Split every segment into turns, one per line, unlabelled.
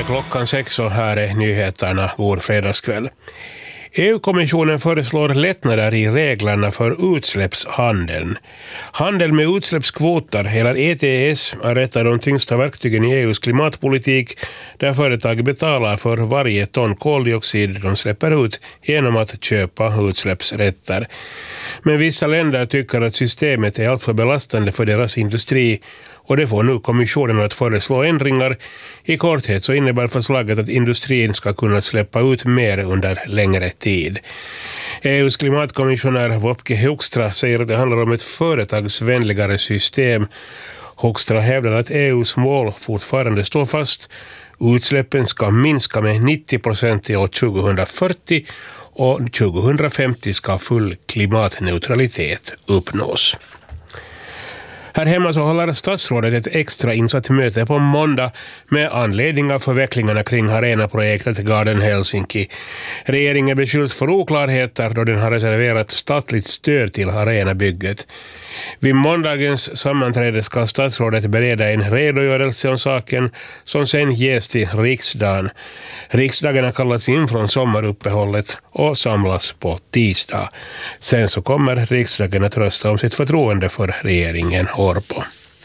klockan 6 och här är nyheterna. God fredagskväll. EU-kommissionen föreslår lättnader i reglerna för utsläppshandeln. Handel med utsläppskvoter, eller ETS, är ett av de tyngsta verktygen i EUs klimatpolitik, där företag betalar för varje ton koldioxid de släpper ut genom att köpa utsläppsrätter. Men vissa länder tycker att systemet är alltför belastande för deras industri, och det får nu kommissionen att föreslå ändringar. I korthet så innebär förslaget att industrin ska kunna släppa ut mer under längre tid. EUs klimatkommissionär Wopke Hoekstra säger att det handlar om ett företagsvänligare system. Hoekstra hävdar att EUs mål fortfarande står fast. Utsläppen ska minska med 90% till år 2040 och 2050 ska full klimatneutralitet uppnås. Här hemma så håller statsrådet ett extra insatt möte på måndag med anledning av förvecklingarna kring arenaprojektet Garden Helsinki. Regeringen beskylls för oklarheter då den har reserverat statligt stöd till arenabygget. Vid måndagens sammanträde ska statsrådet bereda en redogörelse om saken som sen ges till riksdagen. Riksdagen har kallats in från sommaruppehållet och samlas på tisdag. Sen så kommer riksdagen att rösta om sitt förtroende för regeringen Orpo.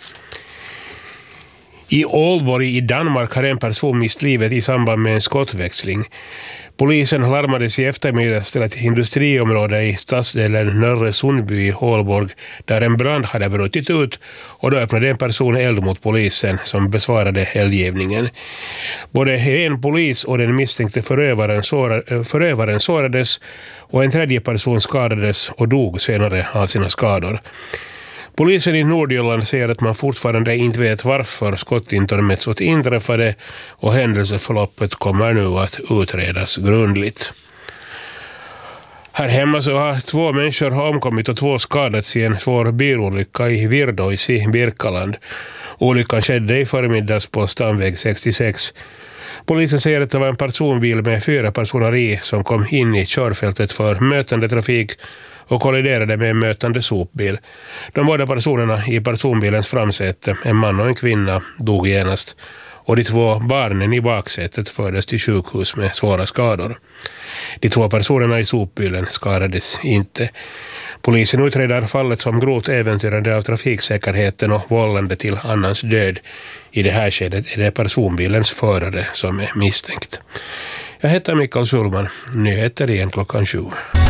I Aalborg i Danmark har en person mist livet i samband med en skottväxling. Polisen larmades i eftermiddags till ett industriområde i stadsdelen Norre Sundby i Aalborg där en brand hade brutit ut, och då öppnade en person eld mot polisen som besvarade eldgivningen. Både en polis och den misstänkte förövaren sårades, och en tredje person skadades och dog senare av sina skador. Polisen i Nordjylland säger att man fortfarande inte vet varför skottintermezzot inträffade, och händelseförloppet kommer nu att utredas grundligt. Här hemma så har 2 människor omkommit och 2 skadats i en svår bilolycka i Virdois i Birkaland. Olyckan skedde i förmiddags på stamväg 66. Polisen säger att det var en personbil med 4 personer i som kom in i körfältet för mötande trafik och kolliderade med en mötande sopbil. De båda personerna i personbilens framsäte, en man och en kvinna, dog genast, och de 2 barnen i baksätet fördes till sjukhus med svåra skador. De 2 personerna i sopbilen skadades inte. Polisen utreder fallet som grovt äventyrande av trafiksäkerheten och vållande till annans död. I det här skedet är det personbilens förare som är misstänkt. Jag heter Mikael Schulman. Nyheter igen klockan 7.